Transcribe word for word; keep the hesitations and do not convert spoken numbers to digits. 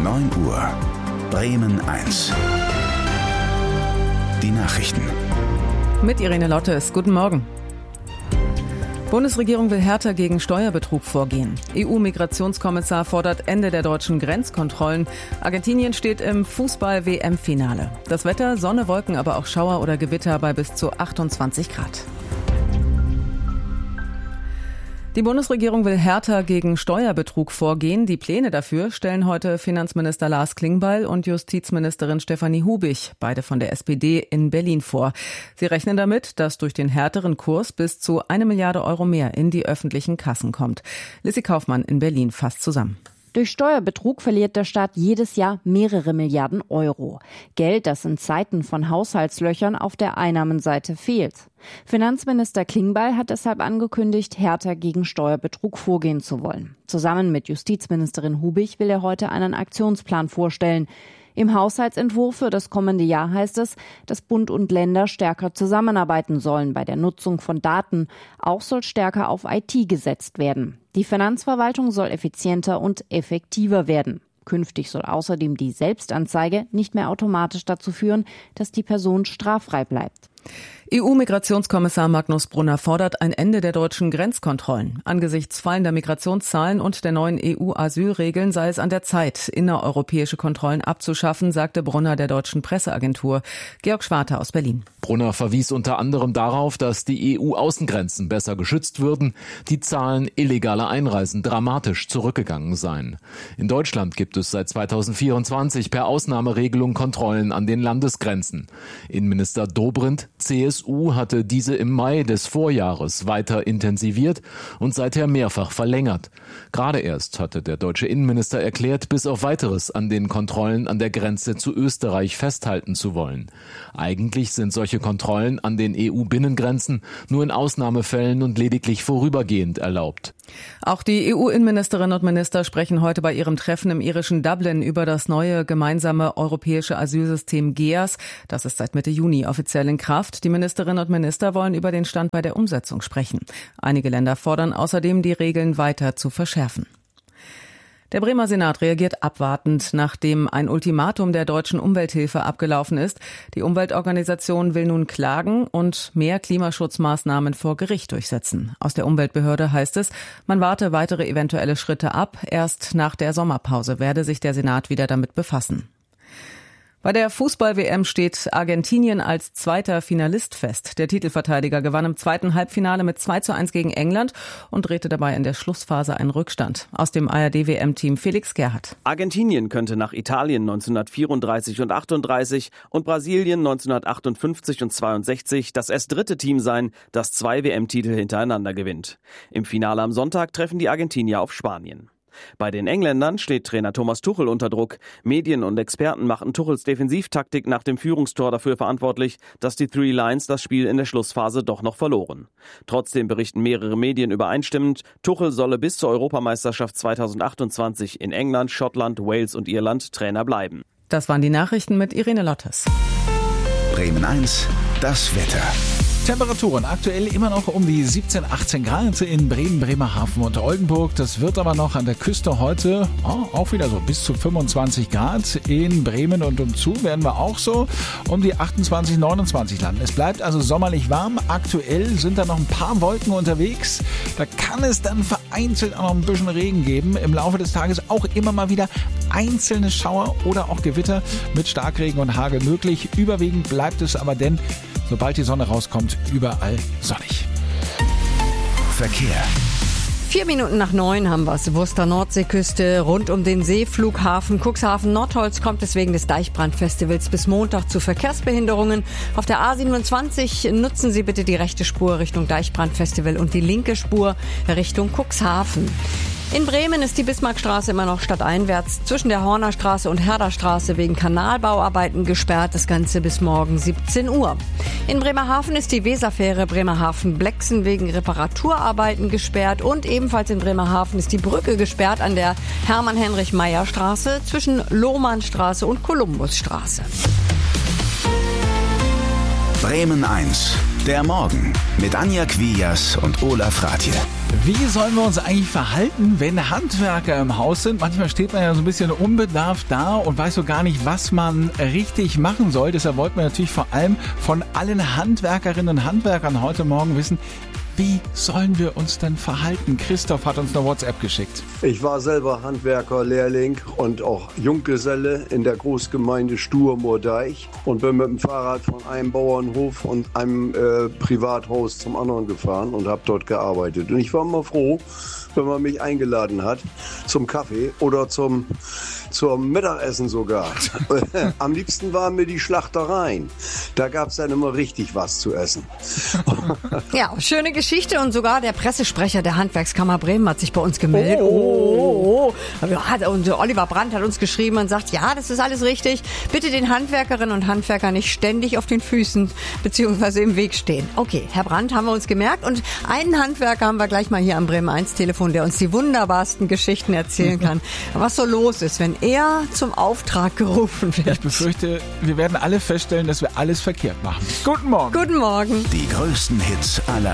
neun Uhr. Bremen eins. Die Nachrichten. Mit Irene Lottes. Guten Morgen. Bundesregierung will härter gegen Steuerbetrug vorgehen. E U-Migrationskommissar fordert Ende der deutschen Grenzkontrollen. Argentinien steht im Fußball-W M-Finale. Das Wetter, Sonne, Wolken, aber auch Schauer oder Gewitter bei bis zu achtundzwanzig Grad. Die Bundesregierung will härter gegen Steuerbetrug vorgehen. Die Pläne dafür stellen heute Finanzminister Lars Klingbeil und Justizministerin Stefanie Hubig, beide von der S P D, in Berlin vor. Sie rechnen damit, dass durch den härteren Kurs bis zu eine Milliarde Euro mehr in die öffentlichen Kassen kommt. Lissy Kaufmann in Berlin fasst zusammen. Durch Steuerbetrug verliert der Staat jedes Jahr mehrere Milliarden Euro. Geld, das in Zeiten von Haushaltslöchern auf der Einnahmenseite fehlt. Finanzminister Klingbeil hat deshalb angekündigt, härter gegen Steuerbetrug vorgehen zu wollen. Zusammen mit Justizministerin Hubig will er heute einen Aktionsplan vorstellen. Im Haushaltsentwurf für das kommende Jahr heißt es, dass Bund und Länder stärker zusammenarbeiten sollen bei der Nutzung von Daten. Auch soll stärker auf I T gesetzt werden. Die Finanzverwaltung soll effizienter und effektiver werden. Künftig soll außerdem die Selbstanzeige nicht mehr automatisch dazu führen, dass die Person straffrei bleibt. E U-Migrationskommissar Magnus Brunner fordert ein Ende der deutschen Grenzkontrollen. Angesichts fallender Migrationszahlen und der neuen E U-Asylregeln sei es an der Zeit, innereuropäische Kontrollen abzuschaffen, sagte Brunner der deutschen Presseagentur. Georg Schwarte aus Berlin. Brunner verwies unter anderem darauf, dass die E U-Außengrenzen besser geschützt würden, die Zahlen illegaler Einreisen dramatisch zurückgegangen seien. In Deutschland gibt es seit zweitausendvierundzwanzig per Ausnahmeregelung Kontrollen an den Landesgrenzen. Innenminister Dobrindt, C S U, hatte diese im Mai des Vorjahres weiter intensiviert und seither mehrfach verlängert. Gerade erst hatte der deutsche Innenminister erklärt, bis auf Weiteres an den Kontrollen an der Grenze zu Österreich festhalten zu wollen. Eigentlich sind solche Kontrollen an den E U-Binnengrenzen nur in Ausnahmefällen und lediglich vorübergehend erlaubt. Auch die E U-Innenministerinnen und Minister sprechen heute bei ihrem Treffen im irischen Dublin über das neue gemeinsame europäische Asylsystem G E A S. Das ist seit Mitte Juni offiziell in Kraft. Die Ministerinnen und Minister wollen über den Stand bei der Umsetzung sprechen. Einige Länder fordern außerdem, die Regeln weiter zu verschärfen. Der Bremer Senat reagiert abwartend, nachdem ein Ultimatum der deutschen Umwelthilfe abgelaufen ist. Die Umweltorganisation will nun klagen und mehr Klimaschutzmaßnahmen vor Gericht durchsetzen. Aus der Umweltbehörde heißt es, man warte weitere eventuelle Schritte ab. Erst nach der Sommerpause werde sich der Senat wieder damit befassen. Bei der Fußball-W M steht Argentinien als zweiter Finalist fest. Der Titelverteidiger gewann im zweiten Halbfinale mit zwei zu eins gegen England und drehte dabei in der Schlussphase einen Rückstand. Aus dem A R D-W M-Team Felix Gerhardt. Argentinien könnte nach Italien neunzehnhundertvierunddreißig und achtunddreißig und Brasilien neunzehnhundertachtundfünfzig und zweiundsechzig das erst dritte Team sein, das zwei W M-Titel hintereinander gewinnt. Im Finale am Sonntag treffen die Argentinier auf Spanien. Bei den Engländern steht Trainer Thomas Tuchel unter Druck. Medien und Experten machen Tuchels Defensivtaktik nach dem Führungstor dafür verantwortlich, dass die Three Lions das Spiel in der Schlussphase doch noch verloren. Trotzdem berichten mehrere Medien übereinstimmend, Tuchel solle bis zur Europameisterschaft zweitausendachtundzwanzig in England, Schottland, Wales und Irland Trainer bleiben. Das waren die Nachrichten mit Irene Lottes. Bremen eins, das Wetter. Temperaturen aktuell immer noch um die siebzehn, achtzehn Grad in Bremen, Bremerhaven und Oldenburg. Das wird aber noch an der Küste heute oh, auch wieder so bis zu fünfundzwanzig Grad. In Bremen und umzu werden wir auch so um die achtundzwanzig, neunundzwanzig landen. Es bleibt also sommerlich warm. Aktuell sind da noch ein paar Wolken unterwegs. Da kann es dann vereinzelt auch noch ein bisschen Regen geben. Im Laufe des Tages auch immer mal wieder einzelne Schauer oder auch Gewitter mit Starkregen und Hagel möglich. Überwiegend bleibt es aber denn, sobald die Sonne rauskommt, überall sonnig. Verkehr. Vier Minuten nach neun haben wir es. Wurster Nordseeküste rund um den Seeflughafen Cuxhaven Nordholz kommt es wegen des Deichbrandfestivals bis Montag zu Verkehrsbehinderungen. Auf der A siebenundzwanzig nutzen Sie bitte die rechte Spur Richtung Deichbrandfestival und die linke Spur Richtung Cuxhaven. In Bremen ist die Bismarckstraße immer noch stadteinwärts zwischen der Hornerstraße und Herderstraße wegen Kanalbauarbeiten gesperrt. Das Ganze bis morgen siebzehn Uhr. In Bremerhaven ist die Weserfähre Bremerhaven-Blexen wegen Reparaturarbeiten gesperrt. Und ebenfalls in Bremerhaven ist die Brücke gesperrt an der Hermann-Heinrich-Meyer-Straße zwischen Lohmannstraße und Kolumbusstraße. Bremen eins, der Morgen mit Anja Quias und Olaf Rathje. Wie sollen wir uns eigentlich verhalten, wenn Handwerker im Haus sind? Manchmal steht man ja so ein bisschen unbedarft da und weiß so gar nicht, was man richtig machen soll. Deshalb wollten wir natürlich vor allem von allen Handwerkerinnen und Handwerkern heute Morgen wissen, wie sollen wir uns denn verhalten? Christoph hat uns eine WhatsApp geschickt. Ich war selber Handwerker, Lehrling und auch Junggeselle in der Großgemeinde Sturmoordeich und bin mit dem Fahrrad von einem Bauernhof und einem äh, Privathaus zum anderen gefahren und habe dort gearbeitet. Und ich war immer froh, wenn man mich eingeladen hat zum Kaffee oder zum, zum Mittagessen sogar. Am liebsten waren mir die Schlachtereien. Da gab es dann immer richtig was zu essen. Ja, schöne Geschichte und sogar der Pressesprecher der Handwerkskammer Bremen hat sich bei uns gemeldet. Oh, oh, oh, oh. Und Oliver Brandt hat uns geschrieben und sagt, ja, das ist alles richtig. Bitte den Handwerkerinnen und Handwerkern nicht ständig auf den Füßen bzw. im Weg stehen. Okay, Herr Brandt, haben wir uns gemerkt und einen Handwerker haben wir gleich mal hier am Bremen eins Telefon, der uns die wunderbarsten Geschichten erzählen kann, was so los ist, wenn er zum Auftrag gerufen wird. Ich befürchte, wir werden alle feststellen, dass wir alles verkehrt machen. Guten Morgen. Guten Morgen. Die größten Hits aller